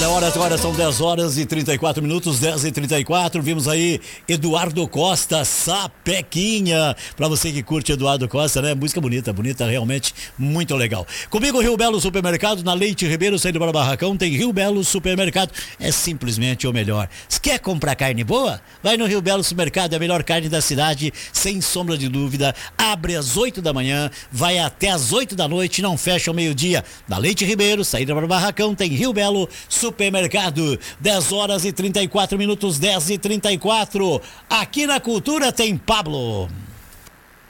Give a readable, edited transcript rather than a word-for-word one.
Olha, agora são 10 horas e 34 minutos, 10 e 34. Vimos aí Eduardo Costa, Sapequinha. Pra você que curte Eduardo Costa, né? Música bonita, realmente, muito legal. Comigo, Rio Belo Supermercado, na Leite Ribeiro, saindo para o Barracão, tem Rio Belo Supermercado. É simplesmente o melhor. Se quer comprar carne boa? Vai no Rio Belo Supermercado, é a melhor carne da cidade, sem sombra de dúvida. Abre às 8 da manhã, vai até às 8 da noite, não fecha ao meio-dia. Na Leite Ribeiro, saída para o Barracão, tem Rio Belo Supermercado. 10 horas e 34 minutos, 10 e 34. Aqui na Cultura tem Pablo.